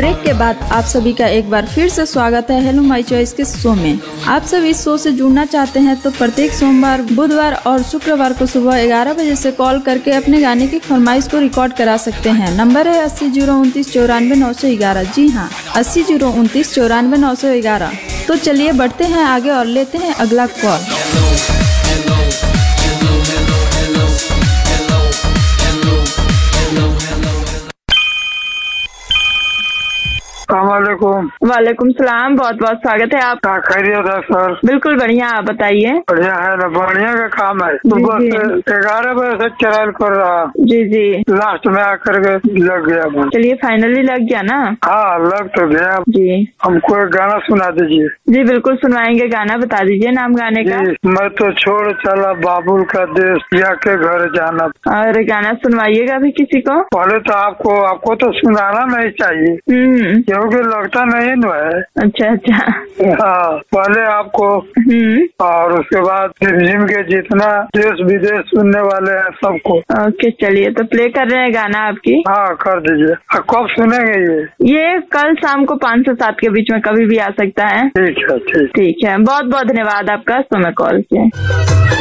Break के बाद आप सभी का एक बार फिर से स्वागत है हेलो माय चॉइस के शो में। आप सब इस शो से जुड़ना चाहते हैं तो प्रत्येक सोमवार, बुधवार और शुक्रवार को सुबह 11 बजे से कॉल करके अपने गाने की फरमाइश को रिकॉर्ड करा सकते हैं। नंबर है 80 029 94 911। जी हाँ, 80 029 94 911। तो चलिए बढ़ते हैं आगे और लेते हैं अगला कॉल। वालेकुम सलाम, बहुत बहुत स्वागत है आप। क्या खैरियत है सर? बिल्कुल बढ़िया, आप बताइए। बढ़िया है ना, बढ़िया का काम है। सुबह से 11 बजे से ट्रायल कर रहा। जी जी, लास्ट में आकर के लग गया। चलिए फाइनली लग गया ना? हाँ लग तो गया जी। हमको एक गाना सुना दीजिए। जी बिल्कुल सुनवाएंगे, गाना बता दीजिए नाम गाने का। मैं तो छोड़ चला बाबुल का देश, या के घर जाना। और गाना सुनवाइएगा भी किसी को। पहले तो आपको तो सुनाना नहीं चाहिए क्योंकि लगता नहीं न है। अच्छा अच्छा। हाँ पहले आपको और उसके बाद जिम के जितना देश विदेश सुनने वाले हैं सबको। ओके चलिए, तो प्ले कर रहे हैं गाना आपकी। हाँ कर दीजिए। कब सुनेंगे ये कल शाम को 5 से 7 के बीच में कभी भी आ सकता है। ठीक है। ठीक है, बहुत बहुत धन्यवाद आपका, तो मैं कॉल किया।